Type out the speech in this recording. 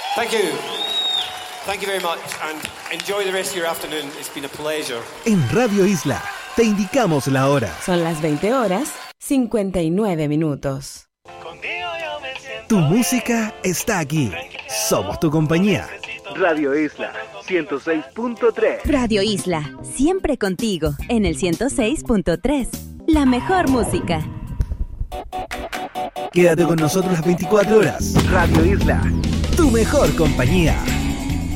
Thank you. Thank you very much and enjoy the rest of your afternoon. It's been a pleasure. En Radio Isla te indicamos la hora. Son las 20:59. Tu música está aquí. Somos tu compañía. Radio Isla 106.3. Radio Isla, siempre contigo en el 106.3. La mejor música. Quédate con nosotros las 24 horas. Radio Isla, tu mejor compañía.